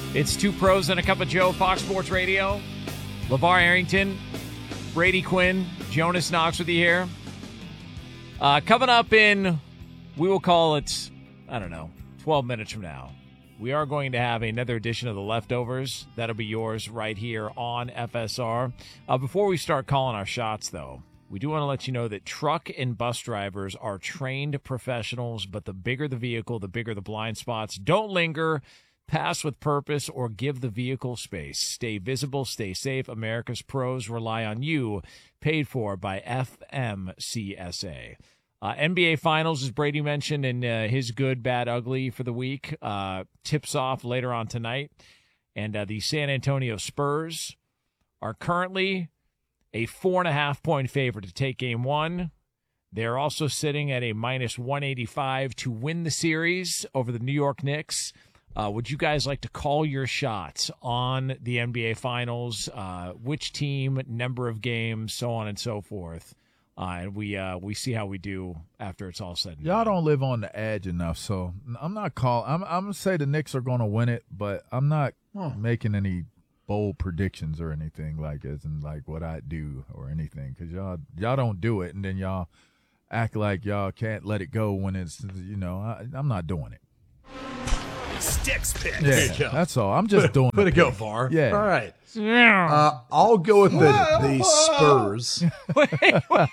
It's Two Pros and a Cup of Joe, Fox Sports Radio. LeVar Arrington, Brady Quinn, Jonas Knox with you here. Coming up in, we will call it, 12 minutes from now, we are going to have another edition of The Leftovers. That'll be yours right here on FSR. Before we start calling our shots, though, we do want to let you know that truck and bus drivers are trained professionals, but the bigger the vehicle, the bigger the blind spots. Don't linger. Pass with purpose or give the vehicle space. Stay visible, stay safe. America's pros rely on you. Paid for by FMCSA. NBA Finals, as Brady mentioned in his good, bad, ugly for the week, tips off later on tonight. And the San Antonio Spurs are currently a 4.5-point favorite to take Game 1. They're also sitting at a minus 185 to win the series over the New York Knicks. Would you guys like to call your shots on the NBA Finals? Which team, number of games, so on and so forth. And we see how we do after it's all said and Y'all done. don't live on the edge enough, so I'm not calling. I'm going to say the Knicks are going to win it, but I'm not making any bold predictions or anything like as in like what I do or anything, because y'all don't do it, and then y'all act like y'all can't let it go when it's, I'm not doing it. Sticks pick. Yeah, that's all. I'm just doing it. Way to go, VAR. Yeah. All right. I'll go with the Spurs. Wait, what?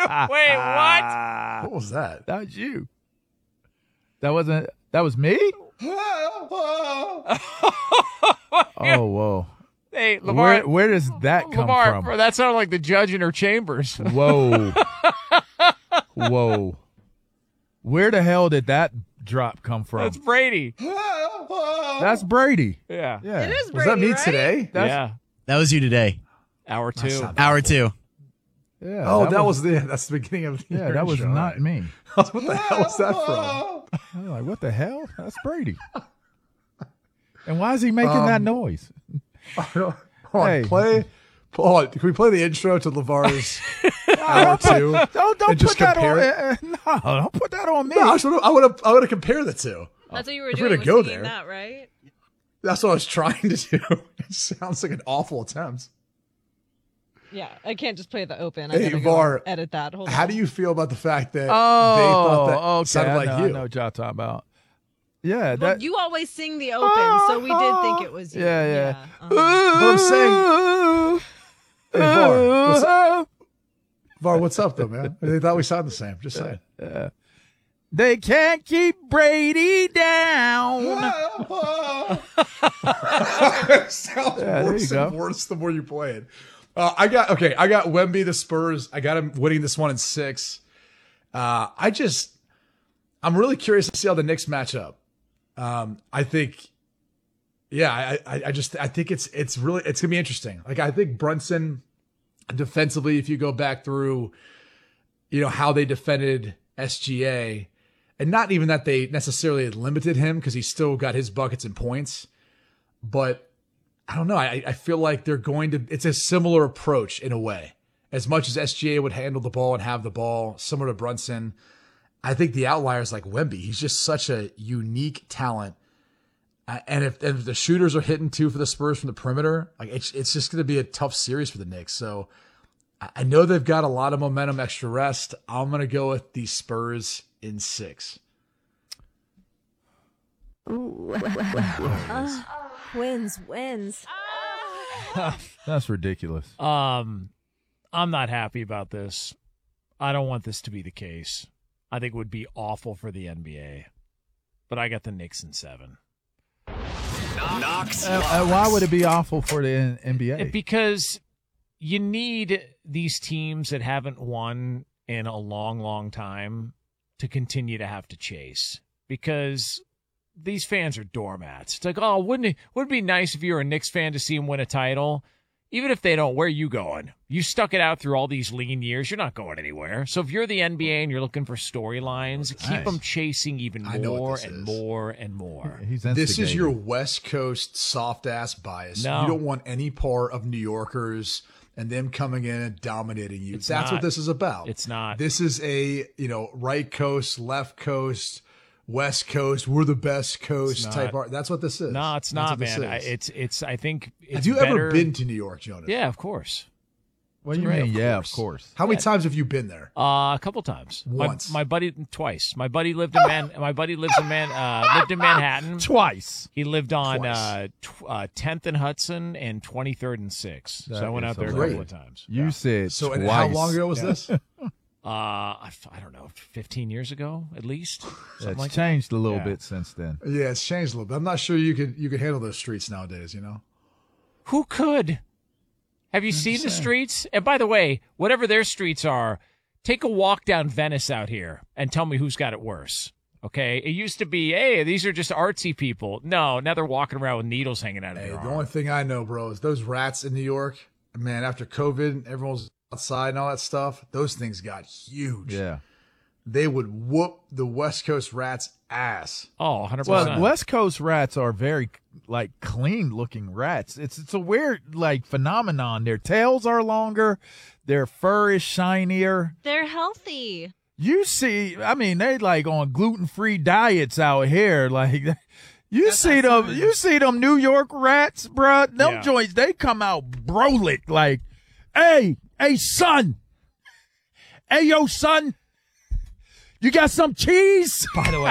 What was that? That was you. That was me? Oh, whoa. Hey, LeVar. Where does that come LeVar, from? that sounded like the judge in her chambers. Whoa. Whoa. Where the hell did that drop come from? That's Brady. That's Brady. Yeah. Yeah. It is Brady, Was that me right? today? Yeah. That was you today. Hour 2. Hour 2. Yeah. Oh, that's the beginning of the that was show. not me. What the hell was that from? I was like, what the hell? That's Brady. And why is he making that noise? Hold on, Hey. Hold on. Can we play the intro to LeVar's hour 2? Don't and just put that compare on. No, don't put that on me. No, I want to compare the two. That's what you were If we're doing. gonna go Was there. that, right? That's what I was trying to do. It sounds like an awful attempt. Yeah, I can't just play the open. I Hey, gotta go VAR, edit that. Hold How on. do you feel about the fact that they thought that okay. sounded like I you? know what y'all talking about. Yeah, Well, that. you always sing the open, so we did think it was you. Yeah. But I'm saying, hey, VAR, what's up, though, man? They thought we sounded the same. Just saying. They can't keep Brady down. Sounds there worse you go. and worse the more you play it. I got Wemby, the Spurs. I got him winning this one in 6. I'm really curious to see how the Knicks match up. I think, I think it's gonna be interesting. Like, I think Brunson defensively, if you go back through, how they defended SGA, and not even that they necessarily limited him because he still got his buckets and points, but I don't know. I feel like it's a similar approach in a way. As much as SGA would handle the ball and have the ball, similar to Brunson, I think the outlier is like Wemby. He's just such a unique talent. And if the shooters are hitting too for the Spurs from the perimeter, like it's just going to be a tough series for the Knicks. So I know they've got a lot of momentum, extra rest. I'm going to go with the Spurs in 6. Wins. That's ridiculous. I'm not happy about this. I don't want this to be the case. I think it would be awful for the NBA. But I got the Knicks in 7. Knox. Why would it be awful for the NBA? Because you need these teams that haven't won in a long, long time to continue to have to chase. Because these fans are doormats. It's like, oh, wouldn't it be nice if you were a Knicks fan to see them win a title? Even if they don't, where are you going? You stuck it out through all these lean years. You're not going anywhere. So if you're the NBA and you're looking for storylines, keep them chasing even more and more and more. This is your West Coast soft-ass bias. No. You don't want any part of New Yorkers and them coming in and dominating you. That's what this is about. It's not. This is a, right coast, left coast, West Coast, we're the best coast type art. That's what this is. No, it's That's not, what this man. is. It's. I think it's Have you better. ever been to New York, Jonas? Yeah, of course. What do you mean? Yeah, of course. How many times have you been there? A couple times. Once. My buddy twice. My buddy lived in lived in Manhattan Twice. He lived on Twice. 10th and Hudson and 23rd and 6th. So I went is out there a hilarious. couple of times. You said So, twice. and how long ago was this? I don't know, 15 years ago at least. Something It's like that. changed a little Yeah. bit since then. Yeah, it's changed a little bit. I'm not sure you could handle those streets nowadays. You know. Who could? Have you seen the streets? And by the way, whatever their streets are, take a walk down Venice out here and tell me who's got it worse. Okay? It used to be, hey, these are just artsy people. No, now they're walking around with needles hanging out of Hey, their the arm. only thing I know, bro, is those rats in New York. Man, after COVID, everyone was outside and all that stuff. Those things got huge. Yeah. They would whoop the West Coast rats' ass. Oh, 100%. Well, West Coast rats are very like clean looking rats. It's a weird like phenomenon. Their tails are longer, their fur is shinier. They're healthy. You see, I mean, they like on gluten-free diets out here. Like you see them New York rats, bruh. Them Yeah. joints, they come out brolic like, hey, son. Hey, yo, son. You got some cheese? By the way,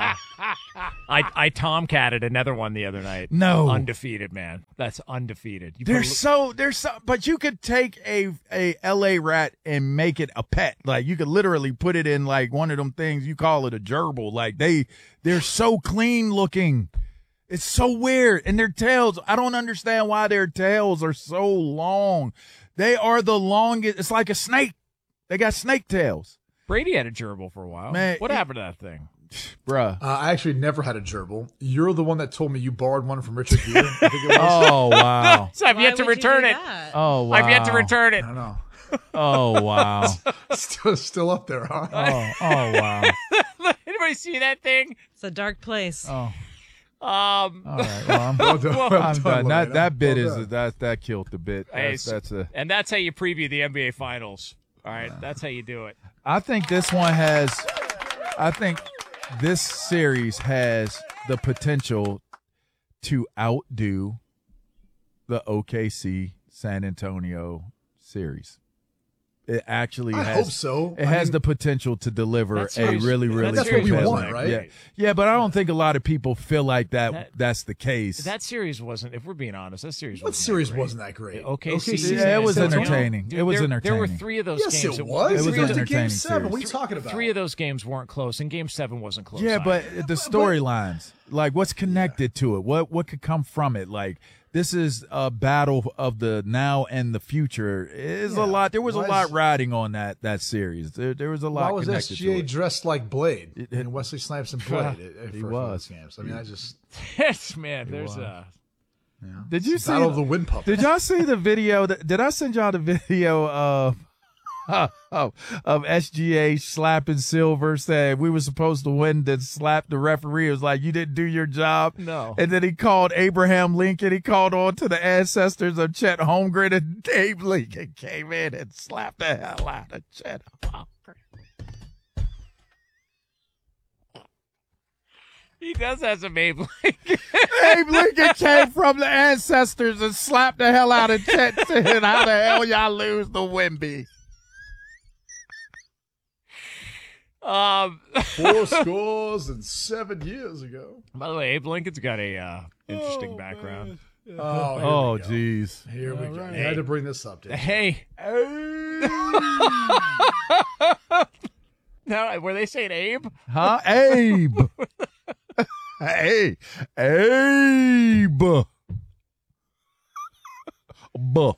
I tomcatted another one the other night. No. Undefeated, man. That's undefeated. You They're put so, but you could take a LA rat and make it a pet. Like you could literally put it in like one of them things, you call it a gerbil. Like they're so clean looking. It's so weird. And their tails, I don't understand why their tails are so long. They are the longest. It's like a snake. They got snake tails. Brady had a gerbil for a while. Man, what happened to that thing? Bruh. I actually never had a gerbil. You're the one that told me you borrowed one from Richard Gere. I think it was. Oh, wow. So I've Why yet to would you return do it. that? Oh, wow. I've yet to return it. I don't know. Oh, wow. Still up there, huh? Oh, wow. Anybody see that thing? It's a dark place. Oh. All right. Well, I'm Well done, I'm done. Lorena. That bit Well is done. that killed the bit. Hey, That's a. and that's how you preview the NBA Finals. All right, that's how you do it. I think this one has. I think this series has the potential to outdo the OKC San Antonio series. It actually I has. hope so. It I has mean, the potential to deliver That a series- really, that really. That's what we compelling- want, right? Yeah, but I don't think a lot of people feel like that's the case. That series wasn't, if we're being honest, that series What wasn't series that great. wasn't that great? OKC. Yeah, it was San Antonio. entertaining. Dude, It was there entertaining. were three of those Yes, games. it was. It was We got to entertaining Game 7. What are you series. talking about? Three of those games weren't close, and Game 7 wasn't close. Yeah, either. but the storylines, like what's connected to it, what could come from it, like this is a battle of the now and the future. Is a lot. There was a lot riding on that series. There was a lot. Why was connected to SGA it. dressed like Blade? And Wesley Snipes and Blade He for was. those games. I mean, I just yes, man. There's a. Did you see? Battle of the Wind Puppets. Did y'all see the video? Did I send y'all the video of SGA slapping Silver, saying we were supposed to win, then slap the referee? It was like, you didn't do your job. No. And then he called Abraham Lincoln. He called on to the ancestors of Chet Holmgren, and Abe Lincoln came in and slapped the hell out of Chet Holmgren. He does have some Abe Lincoln. Abe Lincoln came from the ancestors and slapped the hell out of Chet, saying, how the hell y'all lose the Wemby? 4 scores and 7 years ago. By the way, Abe Lincoln's got a interesting background. Oh, jeez. Here we go. I had to bring this up, dude. Hey. No, were they saying Abe? Huh? Abe. Hey, Abe. Buh.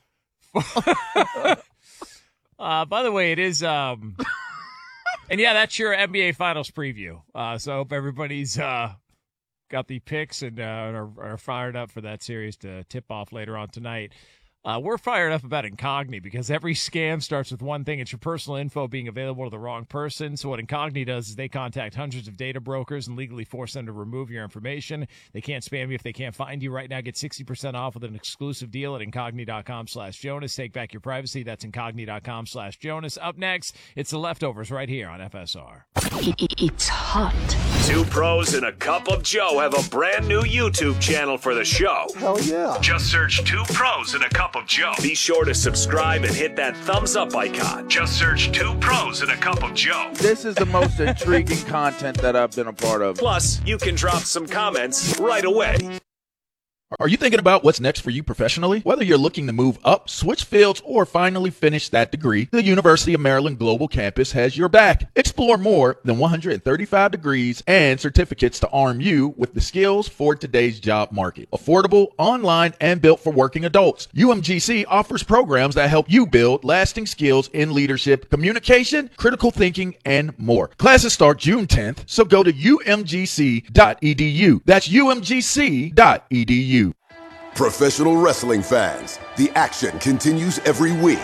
By the way, it is and yeah, that's your NBA Finals preview. So I hope everybody's got the picks and are fired up for that series to tip off later on tonight. We're fired up about Incogni because every scam starts with one thing. It's your personal info being available to the wrong person. So what Incogni does is they contact hundreds of data brokers and legally force them to remove your information. They can't spam you if they can't find you. Right now, get 60% off with an exclusive deal at Incogni.com/Jonas. Take back your privacy. That's Incogni.com/Jonas. Up next, it's The Leftovers right here on FSR. It's hot. Two pros and a cup of Joe have a brand new YouTube channel for the show. Hell yeah. Just search Two Pros and a Cup of Joe. Be sure to subscribe and hit that thumbs up icon. Just search Two Pros and a Cup of Joe. This is the most intriguing content that I've been a part of. Plus, you can drop some comments right away. Are you thinking about what's next for you professionally? Whether you're looking to move up, switch fields, or finally finish that degree, the University of Maryland Global Campus has your back. Explore more than 135 degrees and certificates to arm you with the skills for today's job market. Affordable, online, and built for working adults. UMGC offers programs that help you build lasting skills in leadership, communication, critical thinking, and more. Classes start June 10th, so go to umgc.edu. That's umgc.edu. Professional wrestling fans, the action continues every week.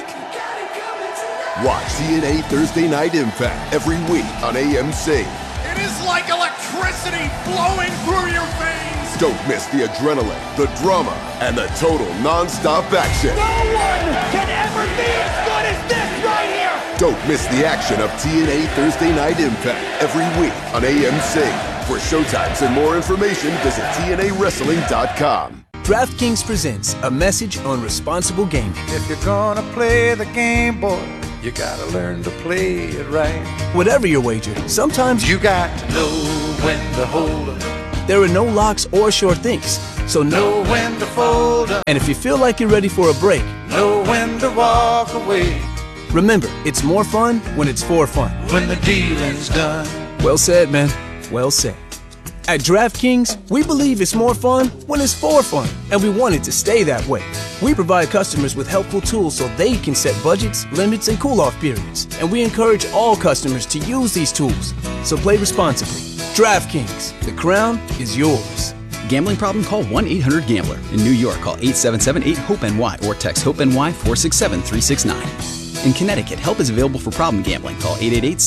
Watch TNA Thursday Night Impact every week on AMC. It is like electricity flowing through your veins. Don't miss the adrenaline, the drama, and the total non-stop action. No one can ever be as good as this right here. Don't miss the action of TNA Thursday Night Impact every week on AMC. For showtimes and more information, visit TNAWrestling.com. DraftKings presents a message on responsible gaming. If you're gonna play the game, boy, you gotta learn to play it right. Whatever your wager, sometimes you got to know when to hold up. There are no locks or sure things, so know when to fold up. And if you feel like you're ready for a break, know when to walk away. Remember, it's more fun when it's for fun. When the dealing's done. Well said, man. Well said. At DraftKings, we believe it's more fun when it's for fun, and we want it to stay that way. We provide customers with helpful tools so they can set budgets, limits, and cool-off periods, and we encourage all customers to use these tools. So play responsibly. DraftKings, the crown is yours. Gambling problem? Call 1-800-GAMBLER. In New York, call 877-8-HOPE-NY or text HOPE-NY 467-369. In Connecticut, help is available for problem gambling. Call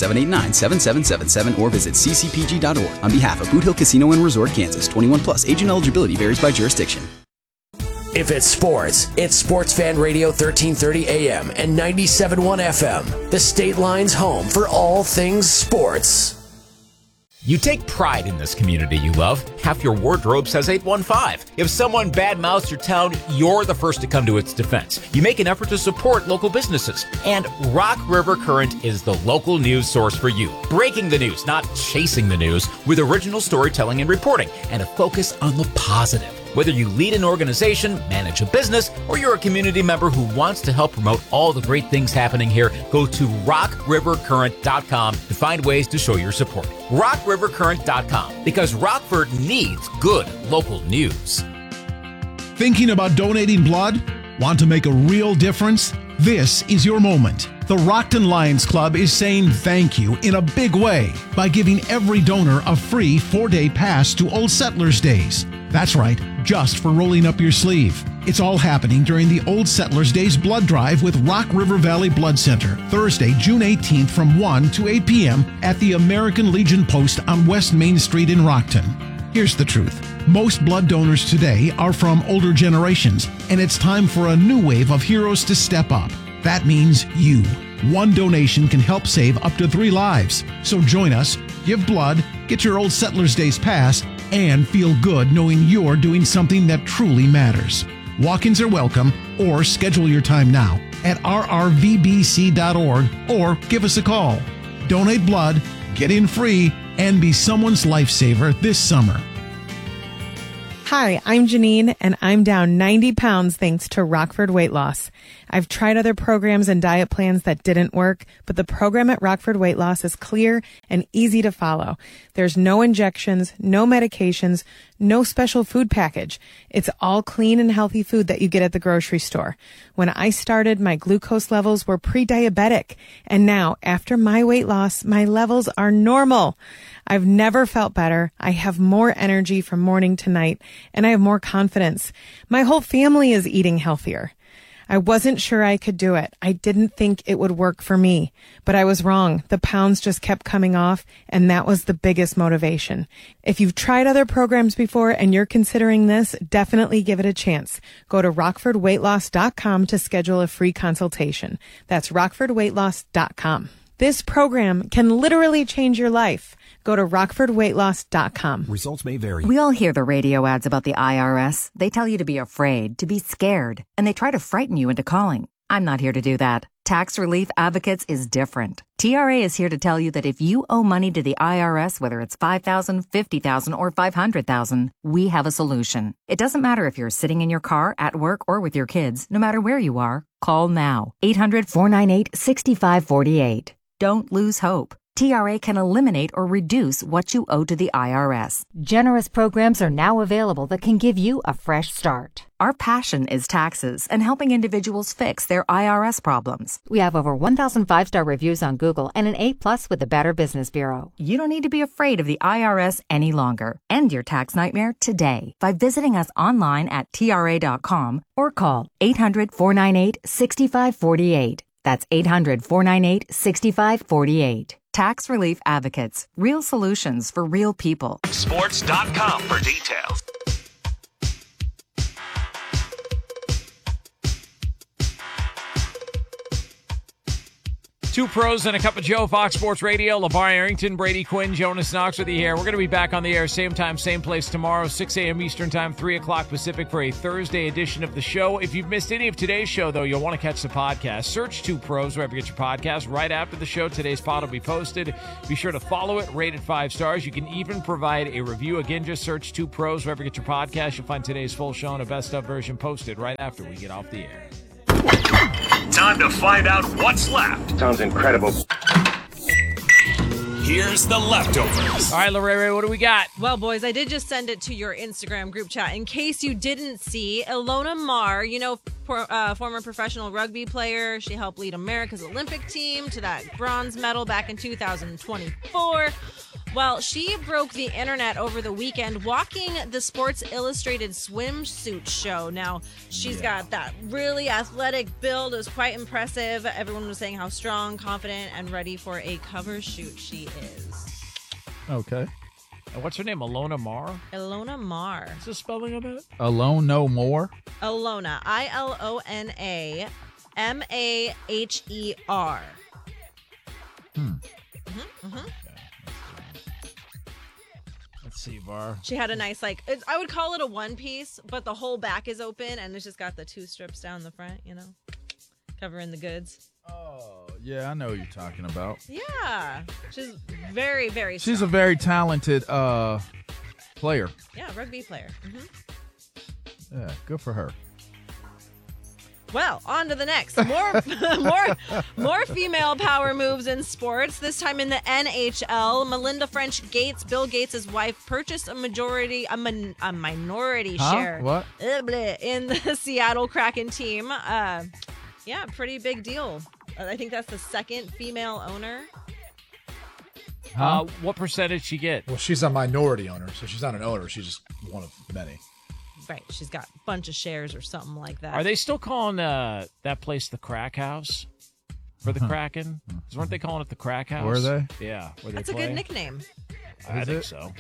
888-789-7777 or visit ccpg.org. On behalf of Boot Hill Casino and Resort, Kansas, 21 plus. Age and eligibility varies by jurisdiction. If it's sports, it's Sports Fan Radio 1330 AM and 97.1 FM. The State Line's home for all things sports. You take pride in this community you love. Half your wardrobe says 815. If someone badmouths your town, you're the first to come to its defense. You make an effort to support local businesses. And Rock River Current is the local news source for you. Breaking the news, not chasing the news, with original storytelling and reporting, and a focus on the positive. Whether you lead an organization, manage a business, or you're a community member who wants to help promote all the great things happening here, go to rockrivercurrent.com to find ways to show your support. rockrivercurrent.com, because Rockford needs good local news. Thinking about donating blood? Want to make a real difference? This is your moment. The Rockton Lions Club is saying thank you in a big way by giving every donor a free 4-day pass to Old Settlers Days. That's right, just for rolling up your sleeve. It's all happening during the Old Settlers Days blood drive with Rock River Valley Blood Center, Thursday, June 18th from 1 to 8 p.m. at the American Legion Post on West Main Street in Rockton. Here's the truth. Most blood donors today are from older generations, and it's time for a new wave of heroes to step up. That means you. One donation can help save up to 3 lives. So join us, give blood, get your Old Settlers Days pass, and feel good knowing you're doing something that truly matters. Walk-ins are welcome, or schedule your time now at rrvbc.org or give us a call. Donate blood, get in free, and be someone's lifesaver this summer. Hi, I'm Janine, and I'm down 90 pounds thanks to Rockford Weight Loss. I've tried other programs and diet plans that didn't work, but the program at Rockford Weight Loss is clear and easy to follow. There's no injections, no medications, no special food package. It's all clean and healthy food that you get at the grocery store. When I started, my glucose levels were pre-diabetic, and now, after my weight loss, my levels are normal. I've never felt better. I have more energy from morning to night, and I have more confidence. My whole family is eating healthier. I wasn't sure I could do it. I didn't think it would work for me, but I was wrong. The pounds just kept coming off, and that was the biggest motivation. If you've tried other programs before and you're considering this, definitely give it a chance. Go to rockfordweightloss.com to schedule a free consultation. That's rockfordweightloss.com. This program can literally change your life. Go to rockfordweightloss.com. Results may vary. We all hear the radio ads about the IRS. They tell you to be afraid, to be scared, and they try to frighten you into calling. I'm not here to do that. Tax Relief Advocates is different. TRA is here to tell you that if you owe money to the IRS, whether it's $5,000, $50,000, or $500,000, we have a solution. It doesn't matter if you're sitting in your car, at work, or with your kids. No matter where you are, call now. 800-498-6548. Don't lose hope. TRA can eliminate or reduce what you owe to the IRS. Generous programs are now available that can give you a fresh start. Our passion is taxes and helping individuals fix their IRS problems. We have over 1,000 5-star reviews on Google and an A+ with the Better Business Bureau. You don't need to be afraid of the IRS any longer. End your tax nightmare today by visiting us online at TRA.com or call 800-498-6548. That's 800-498-6548. Tax Relief Advocates. Real solutions for real people. Sports.com for details. Two pros and a cup of Joe, Fox Sports Radio. LeVar Arrington, Brady Quinn, Jonas Knox with you here. We're going to be back on the air same time, same place tomorrow, 6 a.m. Eastern Time, 3 o'clock Pacific for a Thursday edition of the show. If you've missed any of today's show, though, you'll want to catch the podcast. Search Two Pros wherever you get your podcast. Right after the show, today's pod will be posted. Be sure to follow it, rate it 5 stars. You can even provide a review. Again, just search Two Pros wherever you get your podcast. You'll find today's full show and a best-of version posted right after we get off the air. Time to find out what's left. Sounds incredible. Here's the leftovers. All right, Lorraine, what do we got? Well, boys, I did just send it to your Instagram group chat. In case you didn't see, Ilona Maher, former professional rugby player. She helped lead America's Olympic team to that bronze medal back in 2024. Well, she broke the internet over the weekend walking the Sports Illustrated swimsuit show. Now, she's got that really athletic build. It was quite impressive. Everyone was saying how strong, confident, and ready for a cover shoot she is. Okay. And what's her name? Ilona Maher? Ilona Maher. What's the spelling of that? Alone No More? Ilona. ILONA MAHER. Let's see, Var. She had a nice, I would call it a one piece, but the whole back is open and it's just got the 2 strips down the front, covering the goods. Oh, yeah, I know what you're talking about. Yeah. She's very, very strong. She's a very talented player. Yeah, rugby player. Mm-hmm. Yeah, good for her. Well, on to the next. More female power moves in sports, this time in the NHL. Melinda French Gates, Bill Gates' wife, purchased a minority share What? In the Seattle Kraken team. Yeah, pretty big deal. I think that's the second female owner. What percentage she get? Well, she's a minority owner, so she's not an owner. She's just one of many. Right, she's got a bunch of shares or something like that. Are they still calling that place the Crack House for the Kraken? Weren't they calling it the Crack House? Were they? Yeah. Where That's they a play? good nickname. I think so.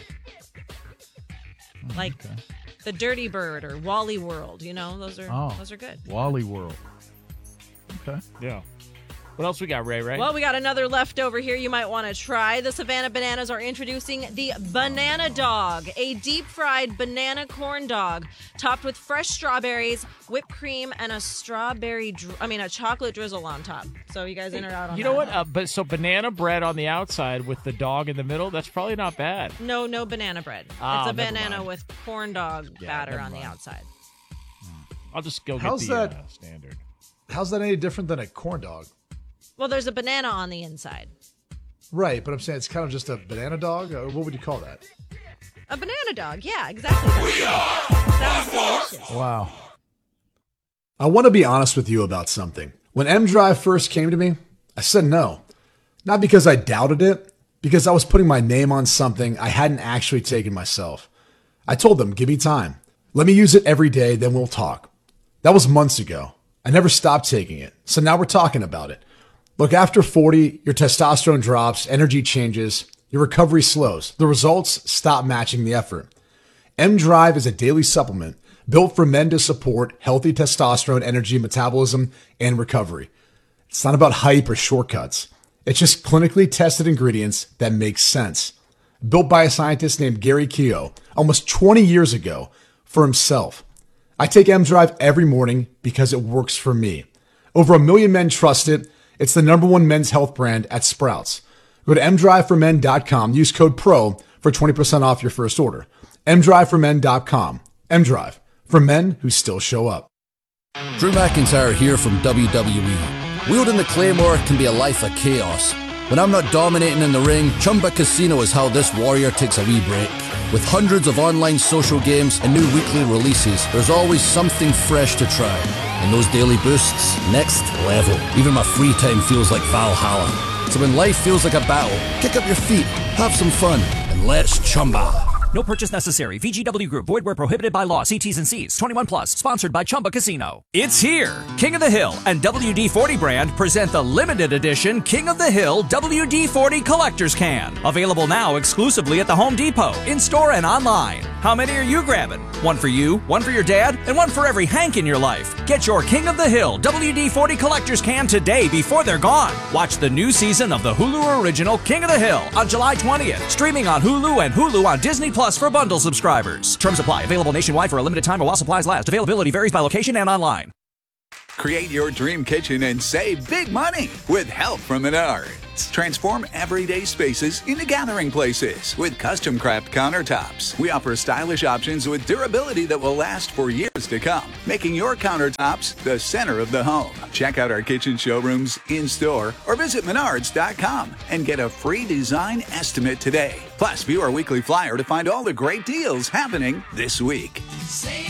Like the Dirty Bird or Wally World, those are good. Wally World. Okay. Yeah. What else we got, Ray? Well, we got another leftover here you might want to try. The Savannah Bananas are introducing the Banana Dog, a deep-fried banana corn dog topped with fresh strawberries, whipped cream, and a chocolate drizzle on top. So you guys in or out on that? You know what? So banana bread on the outside with the dog in the middle, that's probably not bad. No banana bread. It's a banana with corn dog batter on the outside. I'll just go get the standard. How's that any different than a corn dog? Well, there's a banana on the inside. Right, but I'm saying it's kind of just a banana dog? Or what would you call that? A banana dog, yeah, exactly. Sounds delicious. Wow. I want to be honest with you about something. When M-Drive first came to me, I said no. Not because I doubted it, because I was putting my name on something I hadn't actually taken myself. I told them, give me time. Let me use it every day, then we'll talk. That was months ago. I never stopped taking it, so now we're talking about it. Look, after 40, your testosterone drops, energy changes, your recovery slows. The results stop matching the effort. M-Drive is a daily supplement built for men to support healthy testosterone, energy, metabolism, and recovery. It's not about hype or shortcuts. It's just clinically tested ingredients that make sense. Built by a scientist named Gary Keogh almost 20 years ago for himself. I take M-Drive every morning because it works for me. Over 1 million men trust it. It's the #1 men's health brand at Sprouts. Go to mdriveformen.com. Use code PRO for 20% off your first order. mdriveformen.com. M-Drive, for men who still show up. Drew McIntyre here from WWE. Wielding the Claymore can be a life of chaos. When I'm not dominating in the ring, Chumba Casino is how this warrior takes a wee break. With hundreds of online social games and new weekly releases, there's always something fresh to try. And those daily boosts, next level. Even my free time feels like Valhalla. So when life feels like a battle, kick up your feet, have some fun, and let's Chumba. No purchase necessary. VGW Group. Void where prohibited by law. See T's and C's. 21 plus. Sponsored by Chumba Casino. It's here. King of the Hill and WD-40 brand present the limited edition King of the Hill WD-40 Collector's Can. Available now exclusively at the Home Depot, in-store and online. How many are you grabbing? One for you, one for your dad, and one for every Hank in your life. Get your King of the Hill WD-40 Collector's Can today before they're gone. Watch the new season of the Hulu original King of the Hill on July 20th. Streaming on Hulu and Hulu on Disney Plus for bundle subscribers. Terms apply. Available nationwide for a limited time while supplies last. Availability varies by location and online. Create your dream kitchen and save big money with help from Menards. Transform everyday spaces into gathering places with custom craft countertops. We offer stylish options with durability that will last for years to come, making your countertops the center of the home. Check out our kitchen showrooms in-store or visit Menards.com and get a free design estimate today. Plus, view our weekly flyer to find all the great deals happening this week. Save